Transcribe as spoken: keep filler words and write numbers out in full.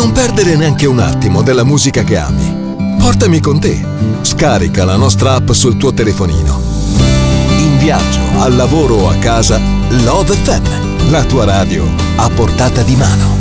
Non perdere neanche un attimo della musica che ami. Portami con te. Scarica la nostra app sul tuo telefonino. In viaggio, al lavoro o a casa, Love F M, la tua radio a portata di mano.